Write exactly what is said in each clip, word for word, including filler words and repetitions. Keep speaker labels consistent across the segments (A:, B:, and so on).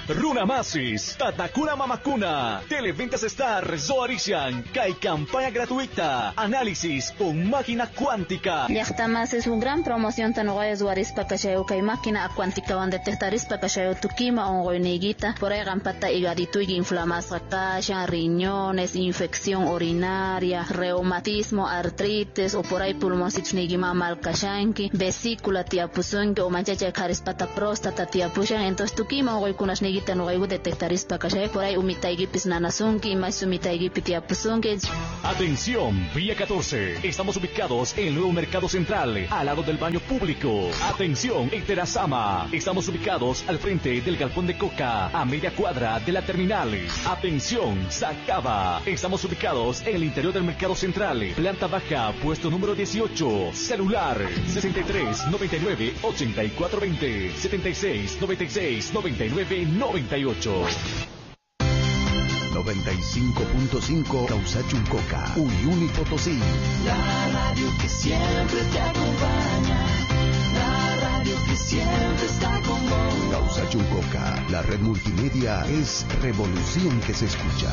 A: Runamasis, Tatakuna Mamakuna, Televentas Star, Zoarishan, Kai campaña gratuita, análisis con máquina cuántica.
B: Llaqtamas es una gran promoción Tanogoya Zoarispa Kashayo Kai máquina cuántica donde detectarispa Kashayo Tukima ongoiniguita, por ahí gampata hígado y inflamación, kasha, riñones, infección urinaria, reumatismo, artritis o por ahí pulmoncitos nigima mal kashanki, vesícula tiapuzunki o manchacha karispata próstata tiapushan, entonces Tukima ongoikunas nigita no hay detectarispa kashay por ahí umitaigipis nanasunki más umitaigipis tiapuzunki.
A: Atención, Vía catorce. Estamos ubicados en el nuevo Mercado Central, al lado del baño público. Atención, en Terazama. Estamos ubicados al frente del Galpón de Coca, a media cuadra de la terminal. Atención, Sacaba. Estamos ubicados en el interior del Mercado Central, planta baja, puesto número dieciocho. Celular sesenta y tres, noventa y nueve, ochenta y cuatro veinte, setenta y seis, noventa y seis, noventa y nueve, noventa y ocho.
C: noventa y cinco punto cinco Causachuncoca, Uyuni Potosí.
D: La radio que siempre te acompaña, la radio que siempre está con vos.
C: Causachuncoca, la red multimedia es revolución que se escucha.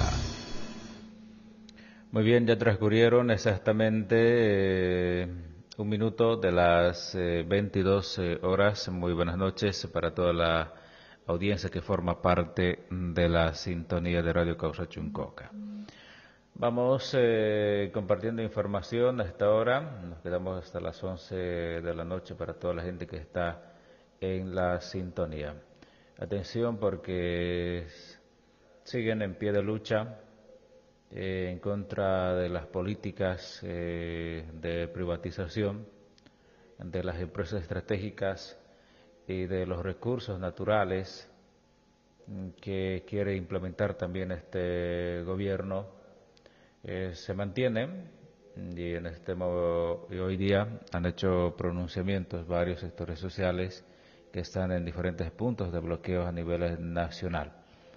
E: Muy bien, ya transcurrieron exactamente eh, un minuto de las eh, veintidós eh, horas. Muy buenas noches para toda la audiencia que forma parte de la sintonía de Radio Causachuncoca. Vamos eh, compartiendo información a esta hora. Nos quedamos hasta las once de la noche para toda la gente que está en la sintonía. Atención porque siguen en pie de lucha eh, en contra de las políticas eh, de privatización de las empresas estratégicas y de los recursos naturales que quiere implementar también este gobierno. Eh, se mantienen y en este modo y hoy día han hecho pronunciamientos varios sectores sociales que están en diferentes puntos de bloqueos a nivel nacional.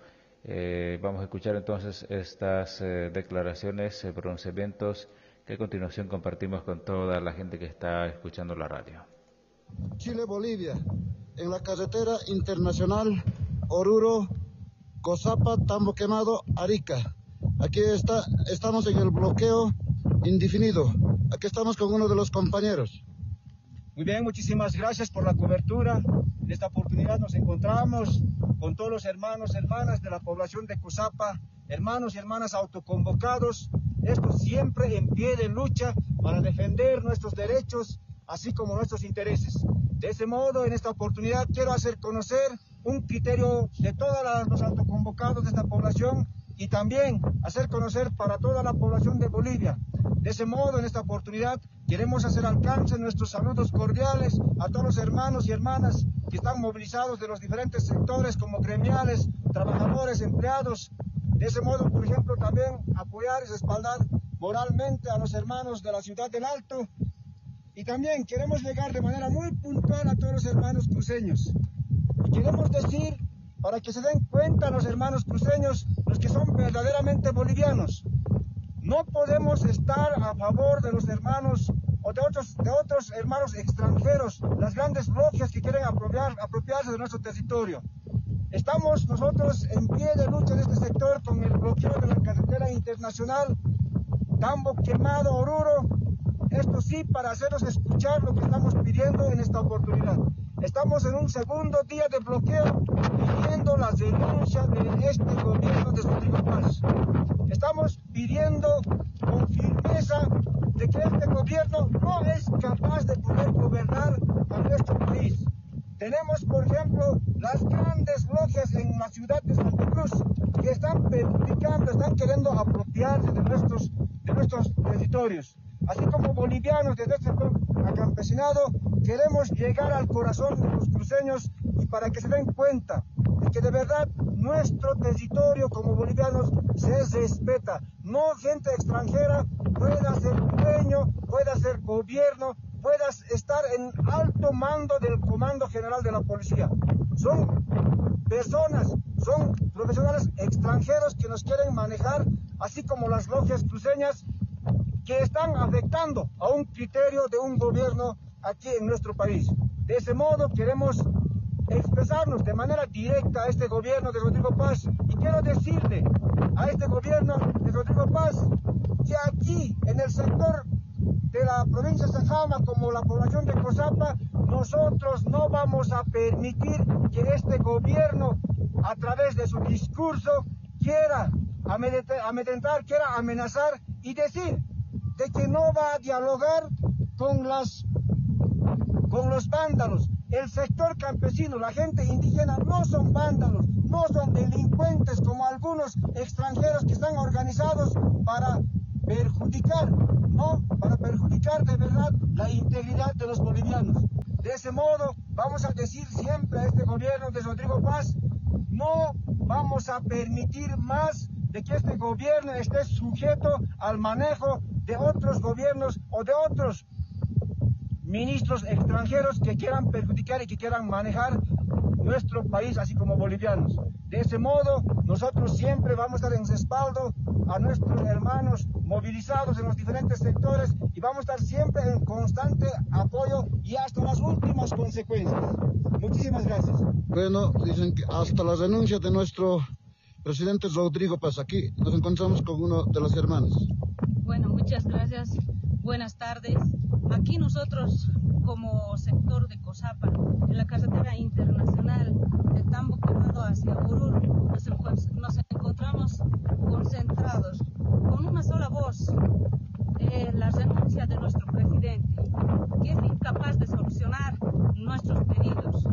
E: Eh, vamos a escuchar entonces estas eh, declaraciones, eh, pronunciamientos que a continuación compartimos con toda la gente que está escuchando la radio.
F: Chile-Bolivia, en la carretera internacional Oruro, Cozapa, Tambo Quemado, Arica. Aquí está, estamos en el bloqueo indefinido. Aquí estamos con uno de los compañeros.
G: Muy bien, muchísimas gracias por la cobertura. En esta oportunidad nos encontramos con todos los hermanos y hermanas de la población de Cozapa, hermanos y hermanas autoconvocados, estos siempre en pie de lucha para defender nuestros derechos, así como nuestros intereses. De ese modo, en esta oportunidad quiero hacer conocer un criterio de todos los autoconvocados de esta población y también hacer conocer para toda la población de Bolivia. De ese modo, en esta oportunidad, queremos hacer alcance nuestros saludos cordiales a todos los hermanos y hermanas que están movilizados de los diferentes sectores como gremiales, trabajadores, empleados. De ese modo, por ejemplo, también apoyar y respaldar moralmente a los hermanos de la ciudad del Alto. Y también queremos llegar de manera muy puntual a todos los hermanos cruceños. Y queremos decir, para que se den cuenta los hermanos cruceños, los que son verdaderamente bolivianos, no podemos estar a favor de los hermanos o de otros, de otros hermanos extranjeros, las grandes logias que quieren apropiar, apropiarse de nuestro territorio. Estamos nosotros en pie de lucha en este sector con el bloqueo de la carretera internacional Tambo Quemado, Oruro. Esto sí, para hacernos escuchar lo que estamos pidiendo en esta oportunidad. Estamos en un segundo día de bloqueo pidiendo la denuncia de este gobierno de Rodrigo Paz. Estamos pidiendo con firmeza de que este gobierno no es capaz de poder gobernar a nuestro país. Tenemos, por ejemplo, las grandes logias en la ciudad de Santa Cruz que están perjudicando, están queriendo apropiarse de nuestros, de nuestros territorios. Así como bolivianos desde este acampesinado, queremos llegar al corazón de los cruceños y para que se den cuenta de que de verdad nuestro territorio como bolivianos se respeta. No gente extranjera pueda ser dueño, pueda ser gobierno, pueda estar en alto mando del Comando General de la Policía. Son personas, son profesionales extranjeros que nos quieren manejar, así como las logias cruceñas, que están afectando a un criterio de un gobierno aquí en nuestro país. De ese modo queremos expresarnos de manera directa a este gobierno de Rodrigo Paz, y quiero decirle a este gobierno de Rodrigo Paz que aquí en el sector de la provincia de Sajama, como la población de Cosapa, nosotros no vamos a permitir que este gobierno, a través de su discurso, quiera amedrentar, quiera amenazar y decir de que no va a dialogar con las con los vándalos. El sector campesino, la gente indígena, no son vándalos, no son delincuentes como algunos extranjeros que están organizados para perjudicar, no, para perjudicar de verdad la integridad de los bolivianos. De ese modo, vamos a decir siempre a este gobierno de Rodrigo Paz, no vamos a permitir más de que este gobierno esté sujeto al manejo de otros gobiernos o de otros ministros extranjeros que quieran perjudicar y que quieran manejar nuestro país, así como bolivianos. De ese modo, nosotros siempre vamos a estar en respaldo a nuestros hermanos movilizados en los diferentes sectores y vamos a estar siempre en constante apoyo y hasta las últimas consecuencias. Muchísimas gracias.
F: Bueno, dicen que hasta la renuncia de nuestro presidente Rodrigo Paz. Aquí nos encontramos con uno de las hermanas.
H: Bueno, muchas gracias. Buenas tardes. Aquí nosotros, como sector de Cosapa, en la carretera internacional de Tambo Quemado hacia Oruro, nos, nos encontramos concentrados con una sola voz, eh, la renuncia de nuestro presidente, que es incapaz de solucionar nuestros pedidos.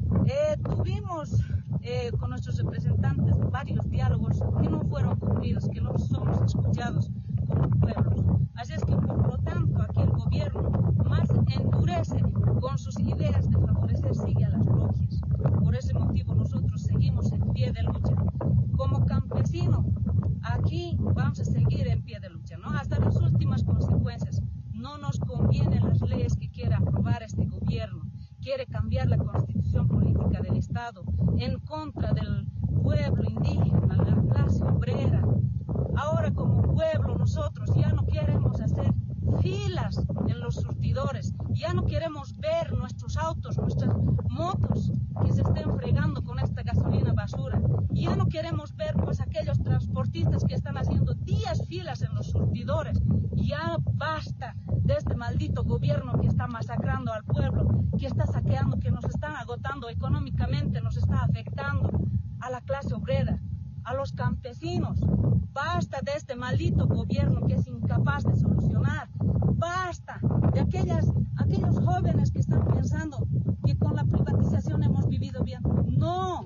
H: Eh, tuvimos eh, con nuestros representantes varios diálogos que no fueron cumplidos, que no somos escuchados como pueblos. Así es que, por lo tanto, aquí el gobierno más endurece con sus ideas de favorecer sigue a las logias. Por ese motivo nosotros seguimos en pie de lucha. Como campesino, aquí vamos a seguir en pie de lucha, ¿no? Hasta las últimas consecuencias. No nos convienen las leyes que quiere aprobar este gobierno. Quiere cambiar la constitución política del Estado en contra del pueblo indígena, la clase obrera. Ahora, como pueblo, nosotros ya no queremos hacer filas en los surtidores, ya no queremos ver nuestros autos, nuestras motos que se estén fregando con esta gasolina basura, ya no queremos ver pues aquellos transportistas que están haciendo días filas en los surtidores. Ya basta de este maldito gobierno que está masacrando al pueblo, que está saqueando, que nos están agotando económicamente, nos está afectando a la clase obrera, a los campesinos. Basta de este maldito gobierno que es incapaz de solucionar. Basta de aquellas, aquellos jóvenes que están pensando que con la privatización hemos vivido bien. No,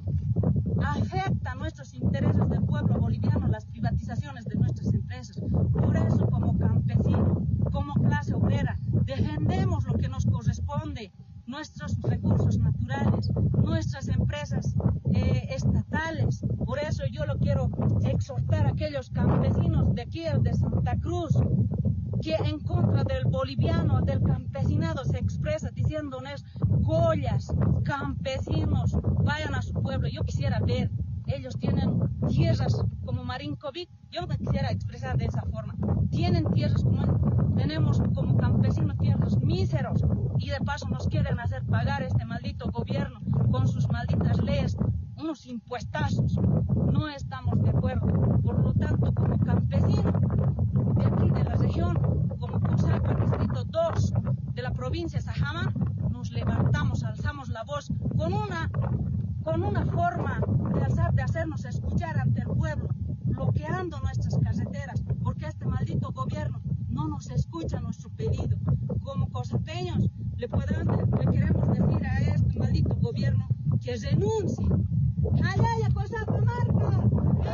H: afecta nuestros intereses del pueblo boliviano las privatizaciones de nuestras empresas. Por eso, como campesino, como clase obrera, defendemos lo que nos corresponde, nuestros recursos naturales, nuestras empresas eh, estatales. Por eso yo lo quiero exhortar a aquellos campesinos de aquí, de Santa Cruz, que en contra del boliviano, del campesinado, se expresa diciéndonos: Goyas, campesinos, vayan a su pueblo. Yo quisiera ver, ellos tienen tierras como Marinkovic, yo me quisiera expresar de esa forma. Tienen tierras como tenemos como campesinos, tierras míseros, y de paso nos quieren hacer pagar este maldito gobierno con sus malditas leyes, unos impuestazos. No estamos de acuerdo. Por lo tanto, como campesino de aquí de la región, como Cosapa, distrito dos de la provincia de Sajama, nos levantamos, alzamos la voz con una, con una forma de alzar, de hacernos escuchar ante el pueblo, bloqueando nuestras carreteras, porque este maldito gobierno no nos escucha nuestro pedido. Como cosapeños, le, podemos, le queremos decir a este maldito gobierno que renuncie. ¡Allá, Cosapa, marca!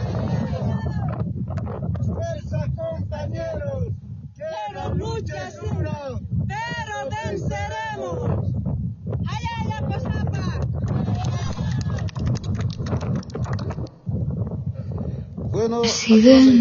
G: ¡Fuerza, compañeros! ¡Que la lucha es dura!
H: ¡Pero venceremos! ¡Allá, Cosapa!
F: Bueno,
B: Presidente.